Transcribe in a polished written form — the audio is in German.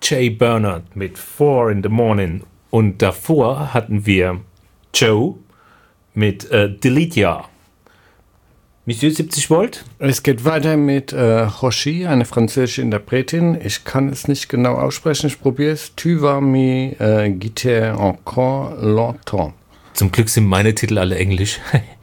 Jay Bernard mit 4 in the Morning. Und davor hatten wir Joe mit Delete Ya. Monsieur 70 Volt? Es geht weiter mit Hoshi, eine französische Interpretin. Ich kann es nicht genau aussprechen, ich probiere es. Tu vas me guider encore longtemps. Zum Glück sind meine Titel alle englisch.